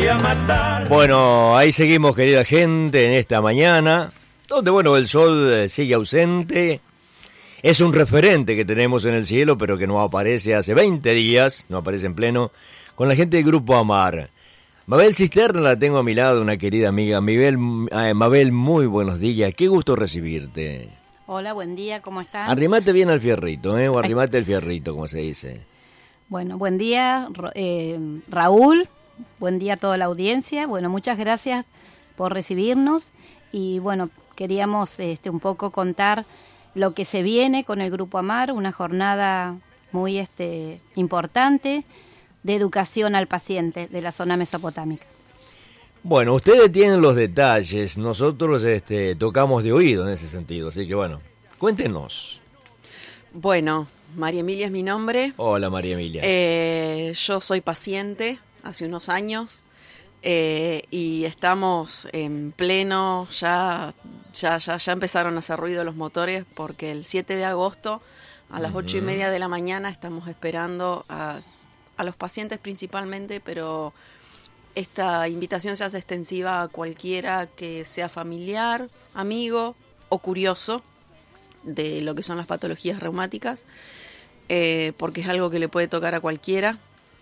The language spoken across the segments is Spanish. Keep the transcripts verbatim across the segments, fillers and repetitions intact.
voy a matar. Bueno, ahí seguimos, querida gente, en esta mañana, donde, bueno, el sol eh, sigue ausente. Es un referente que tenemos en el cielo, pero que no aparece hace veinte días, no aparece en pleno, con la gente del Grupo Amar. Mabel Cisterna la tengo a mi lado, una querida amiga. Mabel, eh, Mabel, muy buenos días, qué gusto recibirte. Hola, buen día, ¿cómo están? Arrimate bien al fierrito, ¿eh? O arrimate el fierrito, como se dice. Bueno, buen día, eh, Raúl, buen día a toda la audiencia. Bueno, muchas gracias por recibirnos y bueno, queríamos este, un poco contar lo que se viene con el Grupo Amar, una jornada muy este, importante de educación al paciente de la zona mesopotámica. Bueno, ustedes tienen los detalles, nosotros este, tocamos de oído en ese sentido, así que bueno, cuéntenos. Bueno, María Emilia es mi nombre. Hola, María Emilia. Eh, yo soy paciente hace unos años eh, y estamos en pleno, ya, ya, ya, ya empezaron a hacer ruido los motores porque el siete de agosto a las ocho uh-huh. y media de la mañana estamos esperando a, a los pacientes principalmente, pero esta invitación se hace extensiva a cualquiera que sea familiar, amigo o curioso de lo que son las patologías reumáticas, eh, porque es algo que le puede tocar a cualquiera.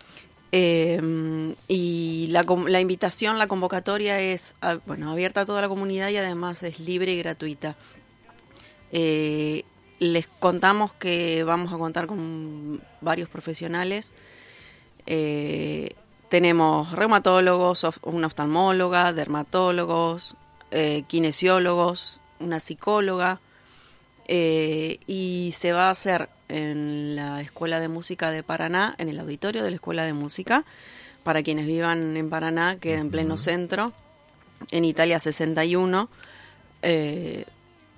Eh, y la, la invitación, la convocatoria es a, bueno, abierta a toda la comunidad y además es libre y gratuita. Eh, les contamos que vamos a contar con varios profesionales. Eh, tenemos reumatólogos, una oftalmóloga, dermatólogos, eh, kinesiólogos, una psicóloga, eh, y se va a hacer en la Escuela de Música de Paraná, en el auditorio de la Escuela de Música, para quienes vivan en Paraná, queda en pleno centro, en Italia sesenta y uno, eh,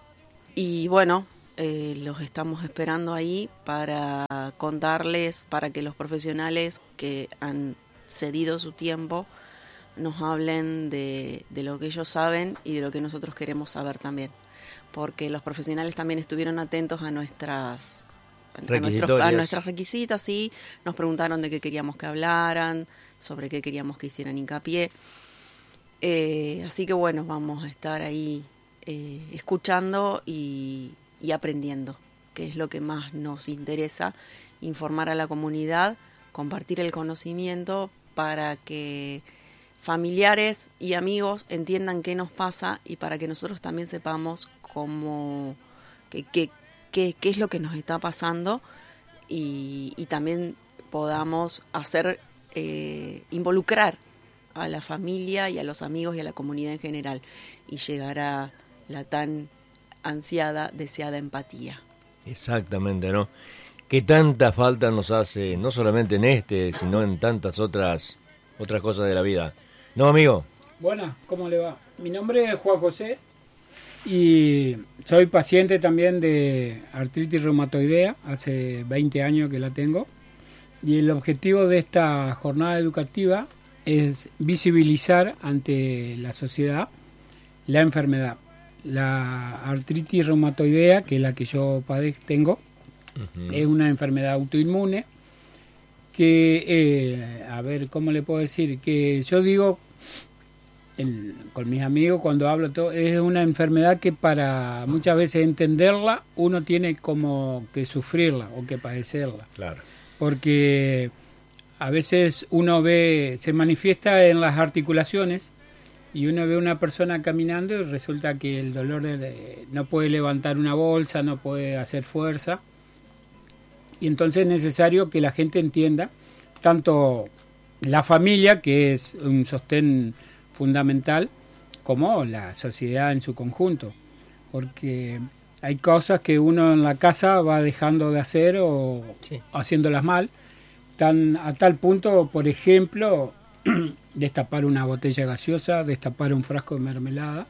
y bueno, eh, los estamos esperando ahí para contarles, para que los profesionales que han cedido su tiempo nos hablen de, de lo que ellos saben y de lo que nosotros queremos saber también, porque los profesionales también estuvieron atentos a nuestras a, nuestros, a nuestras requisitas, sí, nos preguntaron de qué queríamos que hablaran, sobre qué queríamos que hicieran hincapié, eh, así que bueno, vamos a estar ahí eh, escuchando y, y aprendiendo, que es lo que más nos interesa, informar a la comunidad, compartir el conocimiento para que familiares y amigos entiendan qué nos pasa y para que nosotros también sepamos cómo, qué, qué, qué, qué es lo que nos está pasando y, y también podamos hacer, eh, involucrar a la familia y a los amigos y a la comunidad en general y llegar a la tan ansiada, deseada empatía. Exactamente, ¿no? Que tanta falta nos hace, no solamente en este, sino en tantas otras otras cosas de la vida. ¿No, amigo? Buenas, ¿cómo le va? Mi nombre es Juan José y soy paciente también de artritis reumatoidea, hace veinte años que la tengo. Y el objetivo de esta jornada educativa es visibilizar ante la sociedad la enfermedad. La artritis reumatoidea, que es la que yo padezco, tengo, uh-huh. es una enfermedad autoinmune que, eh, a ver, ¿cómo le puedo decir? Que yo digo, el, con mis amigos cuando hablo, todo, es una enfermedad que para muchas veces entenderla uno tiene como que sufrirla o que padecerla. Claro. Porque a veces uno ve, se manifiesta en las articulaciones y uno ve a una persona caminando y resulta que el dolor de, no puede levantar una bolsa, no puede hacer fuerza. Y entonces es necesario que la gente entienda, tanto la familia, que es un sostén fundamental, como la sociedad en su conjunto. Porque hay cosas que uno en la casa va dejando de hacer o sí. haciéndolas mal, tan, a tal punto, por ejemplo, destapar una botella gaseosa, destapar un frasco de mermelada.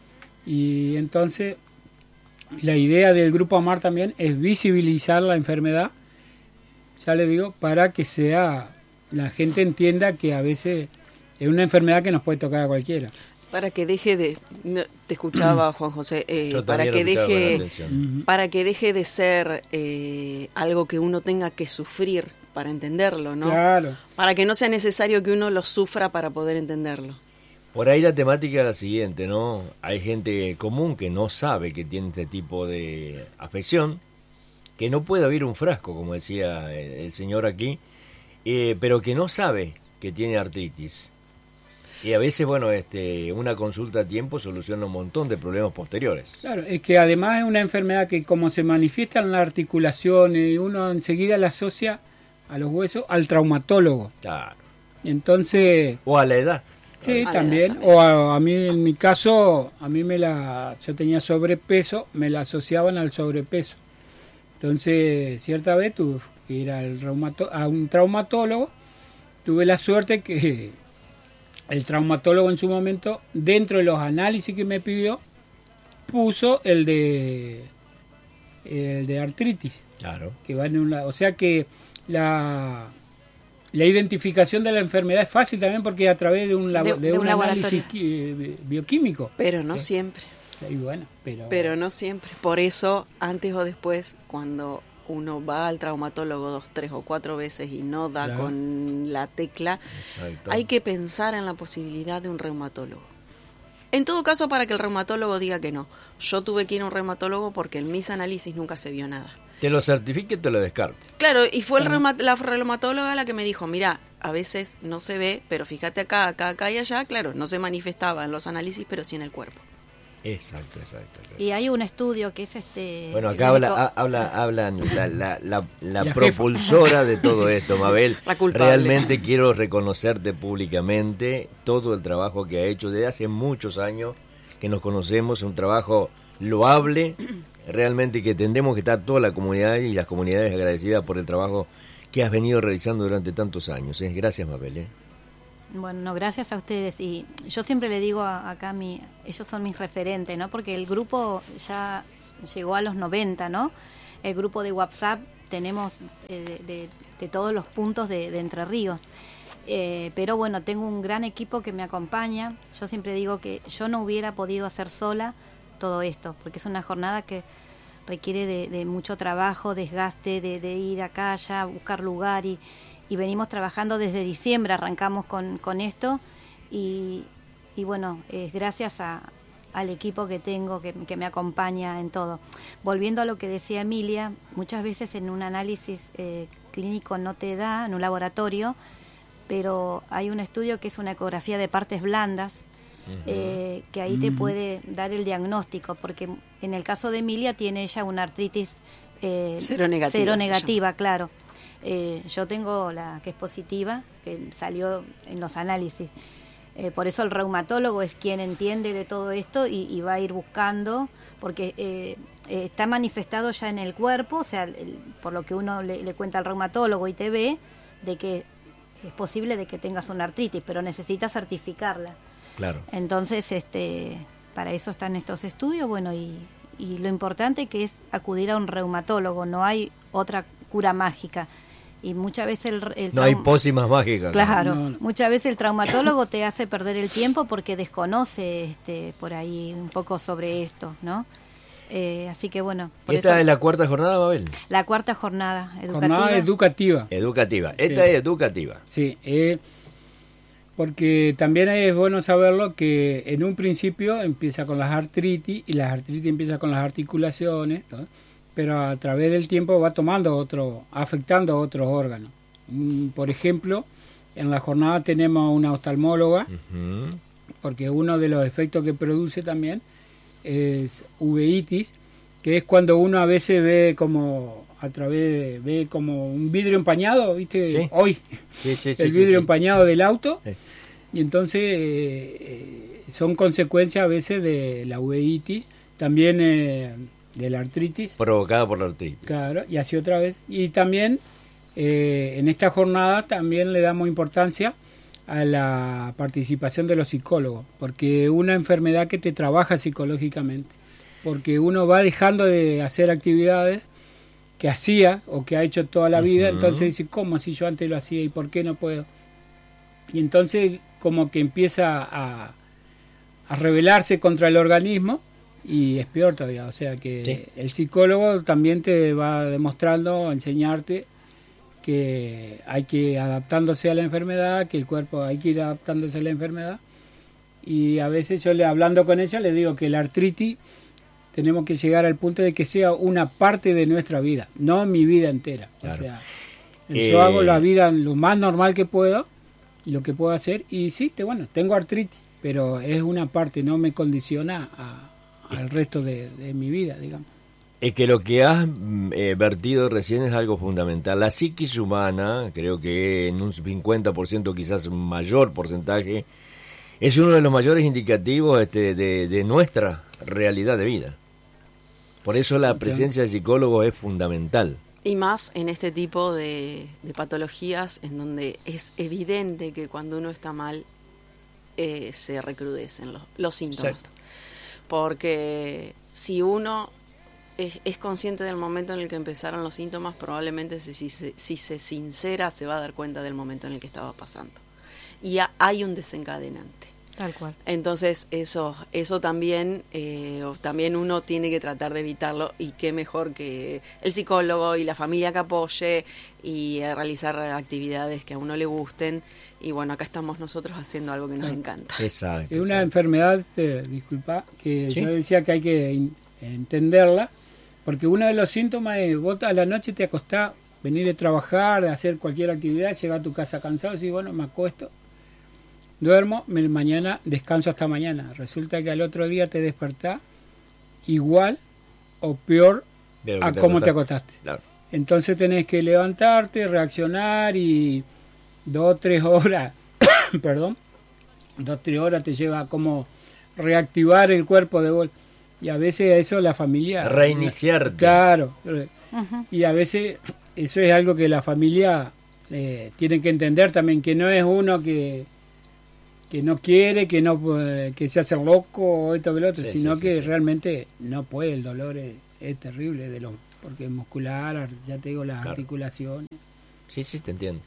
Y entonces la idea del Grupo Amar también es visibilizar la enfermedad, ya le digo, para que sea la gente entienda que a veces es una enfermedad que nos puede tocar a cualquiera. Para que deje de, no, te escuchaba Juan José, eh, para que deje, para que deje de ser eh, algo que uno tenga que sufrir para entenderlo, ¿no? Claro. Para que no sea necesario que uno lo sufra para poder entenderlo. Por ahí la temática es la siguiente, ¿no? Hay gente común que no sabe que tiene este tipo de afección, que no puede abrir un frasco, como decía el, el señor aquí, eh, pero que no sabe que tiene artritis. Y a veces, bueno, este, una consulta a tiempo soluciona un montón de problemas posteriores. Claro, es que además es una enfermedad que como se manifiesta en las articulaciones, uno enseguida la asocia a los huesos al traumatólogo. Claro. Entonces... O a la edad. Sí, Ah, también. también. O a, a mí, en mi caso, a mí me la... Yo tenía sobrepeso, me la asociaban al sobrepeso. Entonces, cierta vez tuve que ir al reumato- a un traumatólogo. Tuve la suerte que el traumatólogo en su momento, dentro de los análisis que me pidió, puso el de el de artritis, Claro. que va en un lado. O sea que la, la identificación de la enfermedad es fácil también porque es a través de un, labo- De- de de un un análisis laboratorio. qui- bioquímico. Pero no Sí. siempre. Y bueno, pero, Pero no siempre. Por eso, antes o después, cuando uno va al traumatólogo dos, tres o cuatro veces y no da Claro. con la tecla, Exacto. hay que pensar en la posibilidad de un reumatólogo. En todo caso, para que el reumatólogo diga que no. Yo tuve que ir a un reumatólogo porque en mis análisis nunca se vio nada. Te lo certifique y te lo descarte. Claro, y fue el reuma- la reumatóloga la que me dijo, mira, a veces no se ve, pero fíjate acá, acá, acá y allá. Claro, no se manifestaba en los análisis, pero sí en el cuerpo. Exacto, exacto. exacto. Y hay un estudio que es este... Bueno, el acá habla, médico- ha- habla, hablan la, la, la, la La propulsora de todo esto, Mabel. La culpable. Realmente quiero reconocerte públicamente todo el trabajo que ha hecho desde hace muchos años que nos conocemos, un trabajo loable, realmente que tendremos que estar toda la comunidad y las comunidades agradecidas por el trabajo que has venido realizando durante tantos años. ¿eh? Gracias, Mabel. ¿eh? Bueno, no, gracias a ustedes. Y yo siempre le digo a- acá, mi, ellos son mis referentes, ¿no? Porque el grupo ya llegó a los noventa, ¿no? El grupo de WhatsApp tenemos eh, de, de- de todos los puntos de, de Entre Ríos. Eh, pero bueno, tengo un gran equipo que me acompaña. Yo siempre digo que yo no hubiera podido hacer sola todo esto, porque es una jornada que requiere de, de mucho trabajo, desgaste, de, de ir acá, allá, buscar lugar y... y venimos trabajando desde diciembre, arrancamos con, con esto y, y bueno, es gracias a, al equipo que tengo que, que me acompaña en todo. Volviendo a lo que decía Emilia, muchas veces en un análisis eh, clínico no te da, en un laboratorio, pero hay un estudio que es una ecografía de partes blandas, eh, que ahí te puede dar el diagnóstico, porque en el caso de Emilia tiene ella una artritis eh, Seronegativa, se seronegativa, claro. Eh, yo tengo la que es positiva, que salió en los análisis. Eh, por eso el reumatólogo es quien entiende de todo esto y, y va a ir buscando, porque eh, eh, está manifestado ya en el cuerpo, o sea, el- por lo que uno le, le cuenta al reumatólogo y te ve, de que es posible de que tengas una artritis, pero necesitas certificarla. Claro. Entonces, este, para eso están estos estudios, bueno, y, y lo importante que es acudir a un reumatólogo, no hay otra cura mágica. Y muchas veces el, el No hay trauma- pócimas mágicas. ¿no? Claro, No, no. muchas veces el traumatólogo te hace perder el tiempo porque desconoce este, por ahí un poco sobre esto, ¿no? Eh, así que bueno, por ¿Esta eso es la cuarta jornada, Mabel? la cuarta jornada educativa. jornada educativa. Educativa. Esta Sí. es educativa. Sí, eh, porque también es bueno saberlo que en un principio empieza con las artritis y las artritis empieza con las articulaciones, ¿no? Pero a través del tiempo va tomando otro, afectando a otros órganos. Mm, Por ejemplo, en la jornada tenemos una oftalmóloga, Ujú. porque uno de los efectos que produce también es uveitis, que es cuando uno a veces ve como a través ve como un vidrio empañado, ¿viste? Sí. Hoy Sí, sí, sí. el sí, vidrio sí. empañado del auto, Sí. y entonces eh, eh, son consecuencias a veces de la uveitis, también eh, de la artritis, Provocada por la artritis. claro, y así otra vez. Y también eh, en esta jornada también le damos importancia a la participación de los psicólogos, porque es una enfermedad que te trabaja psicológicamente, porque uno va dejando de hacer actividades que hacía o que ha hecho toda la vida, Ujú. entonces dice, ¿cómo si yo antes lo hacía y por qué no puedo? Y entonces como que empieza a, a rebelarse contra el organismo y es peor todavía, o sea que Sí. el psicólogo también te va demostrando, enseñarte que hay que ir adaptándose a la enfermedad, que el cuerpo hay que ir adaptándose a la enfermedad. Y a veces yo le hablando con ella le digo que la artritis tenemos que llegar al punto de que sea una parte de nuestra vida, no mi vida entera. Claro. O sea, eh... yo hago la vida lo más normal que puedo, lo que puedo hacer, y sí, te, bueno, tengo artritis, pero es una parte, no me condiciona a, al resto de, de mi vida, digamos. Es que lo que has eh, vertido recién es algo fundamental. La psiquis humana, creo que en un cincuenta por ciento, quizás un mayor porcentaje, es uno de los mayores indicativos este, de, de nuestra realidad de vida. Por eso la presencia de psicólogos es fundamental. Y más en este tipo de, de patologías en donde es evidente que cuando uno está mal eh, se recrudecen los, los síntomas. Exacto. Porque si uno es, es consciente del momento en el que empezaron los síntomas, probablemente si, si, si, si se sincera se va a dar cuenta del momento en el que estaba pasando. Y a, hay un desencadenante. Tal cual. Entonces eso eso también eh, también uno tiene que tratar de evitarlo, y qué mejor que el psicólogo y la familia que apoye y eh, realizar actividades que a uno le gusten. Y bueno, acá estamos nosotros haciendo algo que nos encanta. Exacto. Es una exacto. enfermedad, te, disculpa, que ¿sí? yo decía que hay que in, entenderla, porque uno de los síntomas es vos a la noche te acostás, venir de trabajar, de hacer cualquier actividad, llegar a tu casa cansado y decís, bueno, me acuesto, duermo, mañana descanso hasta mañana. Resulta que al otro día te despertás igual o peor a te cómo te acostaste. Claro. Entonces tenés que levantarte, reaccionar, y dos o tres horas, perdón, dos o tres horas te lleva a como reactivar el cuerpo de vuelta. Y a veces eso la familia... Reiniciarte. Claro. Uh-huh. Y a veces eso es algo que la familia eh, tiene que entender también, que no es uno que... que no quiere, que no que se hace loco o esto que lo otro, sí, sino sí, que sí, realmente sí. no puede, el dolor es, es terrible, de lo porque es muscular, ya te digo, las claro. articulaciones. Sí, sí, te entiendo.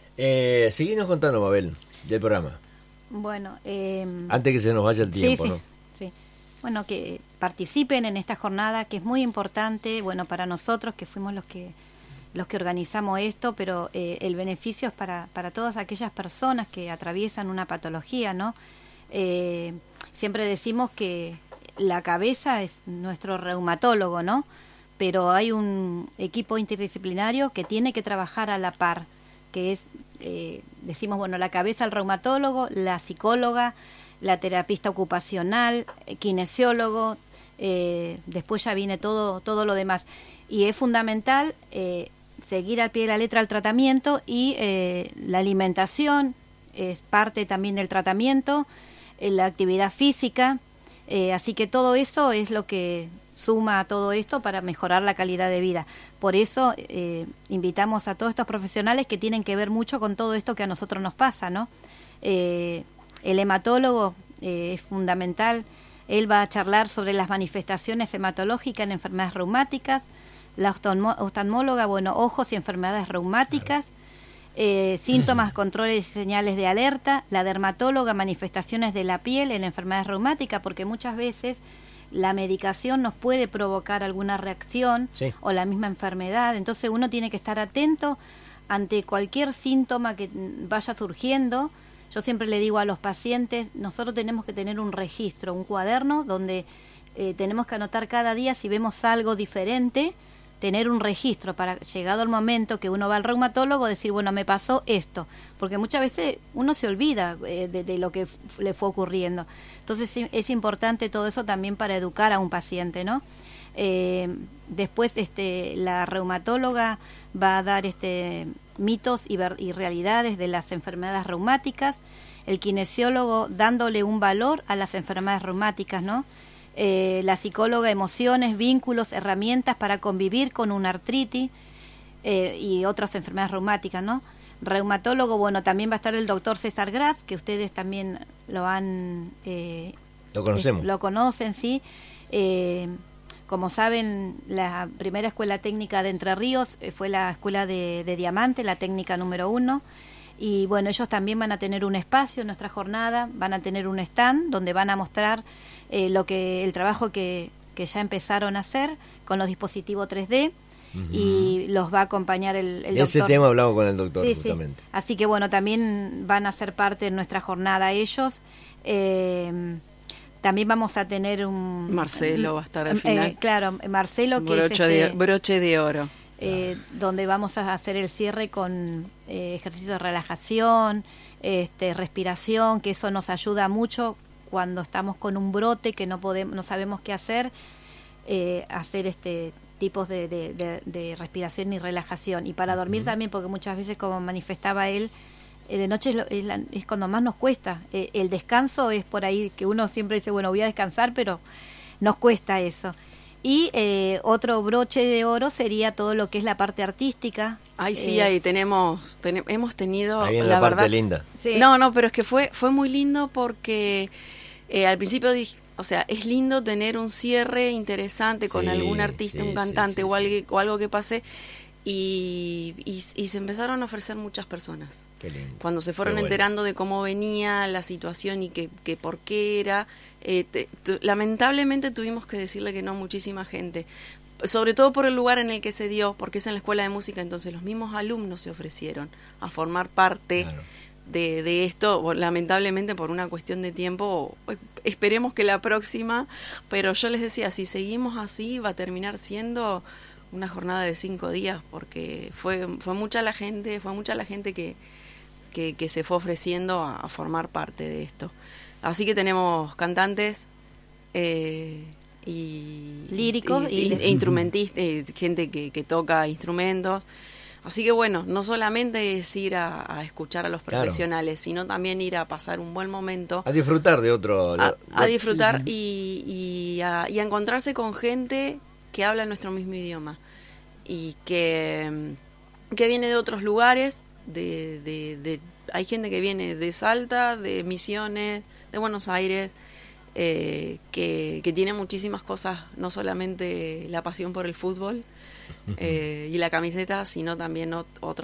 Eh, seguinos contando, Mabel, del programa. Bueno, eh, antes que se nos vaya el tiempo, sí, ¿no? Sí, sí. Bueno, que participen en esta jornada, que es muy importante, bueno, para nosotros que fuimos los que los que organizamos esto, pero eh, el beneficio es para, para todas aquellas personas que atraviesan una patología, ¿no? Eh, siempre decimos que la cabeza es nuestro reumatólogo, ¿no? Pero hay un equipo interdisciplinario que tiene que trabajar a la par, que es, eh, decimos, bueno, la cabeza el reumatólogo, la psicóloga, la terapista ocupacional, eh, kinesiólogo, eh, después ya viene todo, todo lo demás. Y es fundamental eh, seguir al pie de la letra el tratamiento, y eh, la alimentación es parte también del tratamiento, eh, la actividad física, eh, así que todo eso es lo que suma a todo esto para mejorar la calidad de vida. Por eso eh, invitamos a todos estos profesionales que tienen que ver mucho con todo esto que a nosotros nos pasa, ¿no? Eh, el hematólogo eh, es fundamental, él va a charlar sobre las manifestaciones hematológicas en enfermedades reumáticas. La oftalmóloga, bueno, ojos y enfermedades reumáticas, eh, síntomas, controles y señales de alerta. La dermatóloga, manifestaciones de la piel en enfermedades reumáticas, porque muchas veces la medicación nos puede provocar alguna reacción, sí, o la misma enfermedad. Entonces uno tiene que estar atento ante cualquier síntoma que vaya surgiendo. Yo siempre le digo a los pacientes, nosotros tenemos que tener un registro, un cuaderno donde eh, tenemos que anotar cada día si vemos algo diferente, tener un registro para, llegado el momento que uno va al reumatólogo, decir, bueno, me pasó esto, porque muchas veces uno se olvida eh, de, de lo que f- le fue ocurriendo. Entonces sí, es importante todo eso también para educar a un paciente, ¿no? Eh, después este, la reumatóloga va a dar este, mitos y, ver- y realidades de las enfermedades reumáticas, el kinesiólogo dándole un valor a las enfermedades reumáticas, ¿no? Eh, la psicóloga, emociones, vínculos, herramientas para convivir con una artritis eh, y otras enfermedades reumáticas, ¿no? Reumatólogo, bueno, también va a estar el doctor César Graf, que ustedes también lo han... Eh, lo conocemos. Eh, lo conocen, sí. Eh, como saben, la primera escuela técnica de Entre Ríos eh, fue la escuela de, de Diamante, la técnica número uno. Y bueno, ellos también van a tener un espacio en nuestra jornada, van a tener un stand donde van a mostrar eh, lo que el trabajo que, que ya empezaron a hacer con los dispositivos tres D. uh-huh. y los va a acompañar el, el doctor. Ese tema hablamos con el doctor, sí, justamente. Sí. Así que bueno, también van a ser parte de nuestra jornada ellos. Eh, también vamos a tener un... Marcelo va a estar al eh, final. Eh, claro, Marcelo que broche es este, de, broche de oro. Eh, donde vamos a hacer el cierre con eh, ejercicios de relajación, este, respiración, que eso nos ayuda mucho cuando estamos con un brote que no podemos, no sabemos qué hacer, eh, hacer este tipos de, de, de, de respiración y relajación. Y para dormir uh-huh. también, porque muchas veces, como manifestaba él, eh, de noche es, lo, es, la, es cuando más nos cuesta. Eh, el descanso es por ahí que uno siempre dice, bueno, voy a descansar, pero nos cuesta eso. Y eh, otro broche de oro sería todo lo que es la parte artística. Ay, sí, eh, ahí tenemos, ten, hemos tenido, ahí en la, la parte verdad, linda. Sí. No, no, pero es que fue fue muy lindo porque eh, al principio dije, o sea, es lindo tener un cierre interesante con sí, algún artista, sí, un cantante sí, sí, o, algo, sí. o algo que pase. Y, y, y se empezaron a ofrecer muchas personas. Qué lindo. Cuando se fueron Qué enterando bueno. de cómo venía la situación y que, que por qué era, eh, te, tu, lamentablemente tuvimos que decirle que no a muchísima gente, sobre todo por el lugar en el que se dio, porque es en la escuela de música, entonces los mismos alumnos se ofrecieron a formar parte claro. de, de esto, bueno, lamentablemente por una cuestión de tiempo, esperemos que la próxima, pero yo les decía, si seguimos así va a terminar siendo una jornada de cinco días, porque fue fue mucha la gente, fue mucha la gente que, que, que se fue ofreciendo a, a formar parte de esto. Así que tenemos cantantes eh, y líricos y, y, y, e instrumentistas, eh, gente que, que toca instrumentos. Así que bueno, no solamente es ir a, a escuchar a los profesionales, claro. sino también ir a pasar un buen momento. A disfrutar de otro... A, a disfrutar y, y, a, y a encontrarse con gente que habla nuestro mismo idioma y que, que viene de otros lugares, de, de, de hay gente que viene de Salta, de Misiones, de Buenos Aires, eh, que, que tiene muchísimas cosas, no solamente la pasión por el fútbol eh, y la camiseta, sino también ot- otros